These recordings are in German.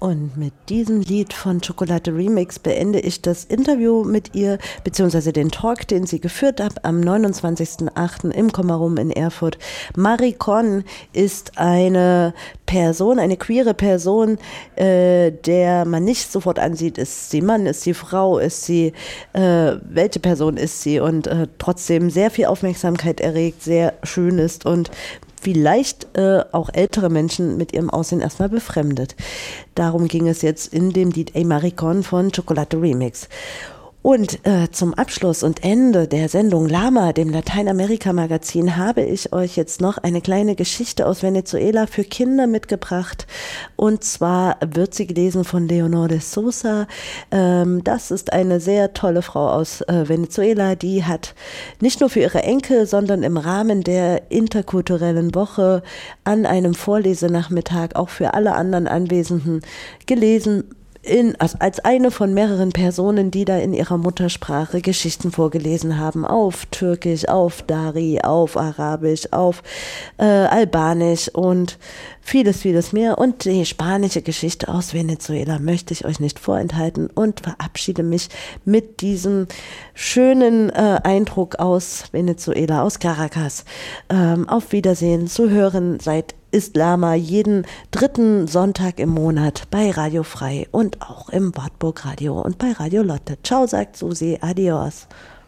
Und mit diesem Lied von Chocolate Remix beende ich das Interview mit ihr, beziehungsweise den Talk, den sie geführt hat am 29.08. im Kommerum in Erfurt. Maricon ist eine Person, eine queere Person, der man nicht sofort ansieht, ist sie Mann, ist sie Frau, ist sie, welche Person ist sie, und trotzdem sehr viel Aufmerksamkeit erregt, sehr schön ist und vielleicht auch ältere Menschen mit ihrem Aussehen erstmal befremdet. Darum ging es jetzt in dem Lied Ey Maricon von Chocolate Remix. Und zum Abschluss und Ende der Sendung Lama, dem Lateinamerika-Magazin, habe ich euch jetzt noch eine kleine Geschichte aus Venezuela für Kinder mitgebracht. Und zwar wird sie gelesen von Leonor de Sousa. Das ist eine sehr tolle Frau aus Venezuela. Die hat nicht nur für ihre Enkel, sondern im Rahmen der interkulturellen Woche an einem Vorlesenachmittag auch für alle anderen Anwesenden gelesen, als eine von mehreren Personen, die da in ihrer Muttersprache Geschichten vorgelesen haben, auf Türkisch, auf Dari, auf Arabisch, auf Albanisch und vieles, vieles mehr. Und die spanische Geschichte aus Venezuela möchte ich euch nicht vorenthalten und verabschiede mich mit diesem schönen Eindruck aus Venezuela, aus Caracas. Auf Wiedersehen, zu hören ist Lama jeden 3. Sonntag im Monat bei Radio Frei und auch im Wartburg Radio und bei Radio Lotte. Ciao, sagt Susi. Adios.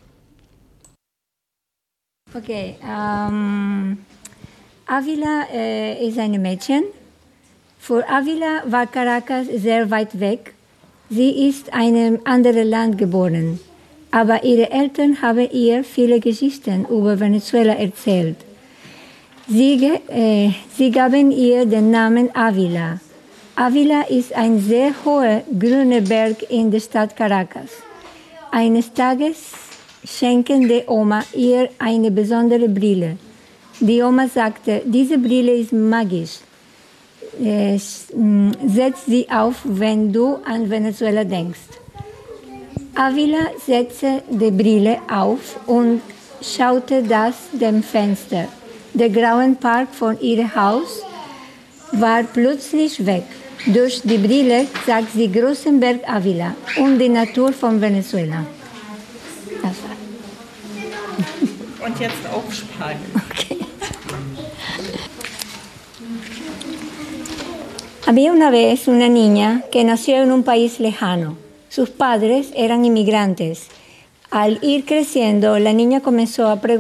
Okay, Avila ist ein Mädchen. Für Avila war Caracas sehr weit weg. Sie ist in einem anderen Land geboren. Aber ihre Eltern haben ihr viele Geschichten über Venezuela erzählt. Sie gaben ihr den Namen Avila. Avila ist ein sehr hoher grüner Berg in der Stadt Caracas. Eines Tages schenkte die Oma ihr eine besondere Brille. Die Oma sagte, diese Brille ist magisch. Setz sie auf, wenn du an Venezuela denkst. Avila setzte die Brille auf und schaute aus dem Fenster. Der graue Park von ihrem Haus war plötzlich weg. Durch die Brille sah sie großen Berg Avila und die Natur von Venezuela. Das war. Und jetzt auf Spanien. Okay. Había una vez una niña que nació en un país lejano. Sus padres eran inmigrantes. Al ir creciendo, la niña comenzó a preguntar